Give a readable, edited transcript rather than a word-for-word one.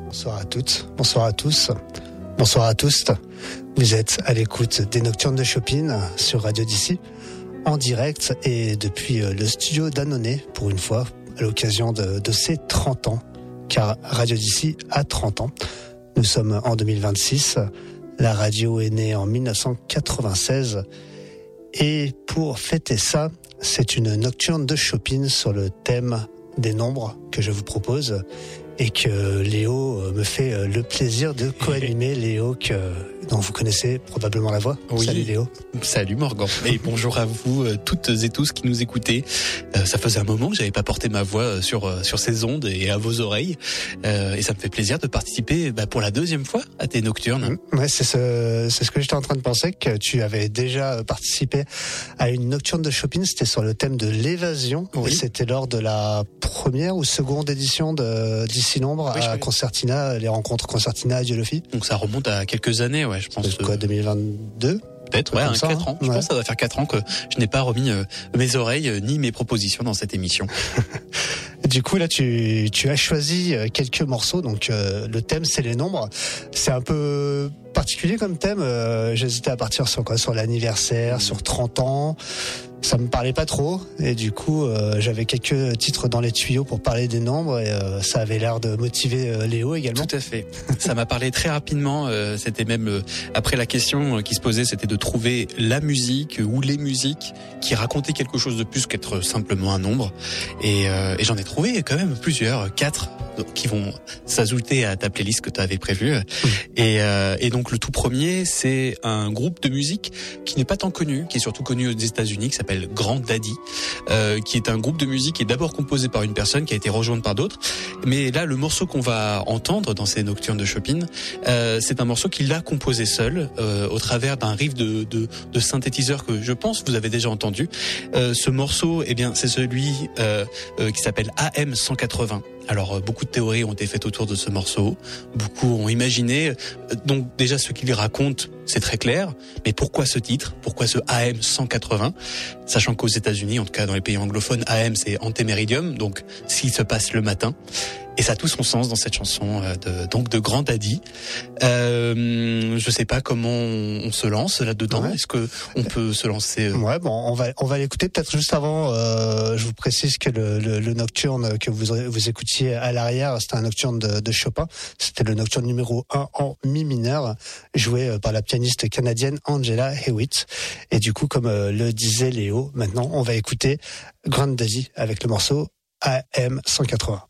Bonsoir à toutes, bonsoir à tous, bonsoir à tous. Vous êtes à l'écoute des Nocturnes de Chopin sur Radio D'ici, en direct et depuis le studio d'Annonay, pour une fois, à l'occasion de ses 30 ans, car Radio D'ici a 30 ans. Nous sommes en 2026, la radio est née en 1996, et pour fêter ça, c'est une Nocturne de Chopin sur le thème des nombres que je vous propose et que Léo me fait le plaisir de co-animer. Léo, dont vous connaissez probablement la voix. Oui. Salut Léo. Salut Morgan. Et bonjour à vous toutes et tous qui nous écoutez. Ça faisait un moment que j'avais pas porté ma voix sur ces ondes et à vos oreilles. Et ça me fait plaisir de participer pour la deuxième fois à tes Nocturnes. Ouais, c'est ce que j'étais en train de penser, que tu avais déjà participé à une Nocturne de Chopin. C'était sur le thème de l'évasion. Oui. Et c'était lors de la première ou seconde édition d'Ici Nombre à Concertina, les rencontres Concertina à Dieu-le-Fit. Donc ça remonte à quelques années, ouais, je pense. C'est quoi, 2022? Peut-être, ouais, 4 ans. Je pense que ça va faire 4 ans que je n'ai pas remis mes oreilles ni mes propositions dans cette émission. Du coup, là, tu as choisi quelques morceaux. Donc, le thème, c'est les nombres. C'est un peu particulier comme thème. J'hésitais à partir sur quoi? Sur l'anniversaire, sur 30 ans. Ça me parlait pas trop. Et du coup, j'avais quelques titres dans les tuyaux pour parler des nombres. Et ça avait l'air de motiver Léo également. Tout à fait. Ça m'a parlé très rapidement. C'était même, après la question qui se posait, c'était de trouver la musique ou les musiques qui racontaient quelque chose de plus qu'être simplement un nombre. Et j'en ai trouvé quand même plusieurs, 4, qui vont s'ajouter à ta playlist que tu avais prévue. Et donc le tout premier, c'est un groupe de musique qui n'est pas tant connu, qui est surtout connu aux États-Unis, qui s'appelle Grand Daddy, qui est un groupe de musique qui est d'abord composé par une personne, qui a été rejointe par d'autres. Mais là, le morceau qu'on va entendre dans ces Nocturnes de Chopin, c'est un morceau qu'il a composé seul, au travers d'un riff de synthétiseur que je pense vous avez déjà entendu. Ce morceau, eh bien, c'est celui qui s'appelle AM 180. Alors, beaucoup de théories ont été faites autour de ce morceau. Beaucoup ont imaginé. Donc, déjà, ce qu'il raconte, c'est très clair. Mais pourquoi ce titre? Pourquoi ce AM 180? Sachant qu'aux États-Unis, en tout cas dans les pays anglophones, AM, c'est antéméridium. Donc, s'il se passe le matin. Et ça a tout son sens dans cette chanson de Grand Daddy. Je sais pas comment on se lance là-dedans. Ouais. Est-ce que on peut se lancer Ouais, bon, on va l'écouter. Peut-être juste avant, je vous précise que le nocturne que vous écoutiez à l'arrière, c'était un nocturne de Chopin. C'était le nocturne numéro 1 en mi mineur, joué par la pianiste canadienne Angela Hewitt. Et du coup, comme le disait Léo, maintenant, on va écouter Grand Daddy avec le morceau AM 180.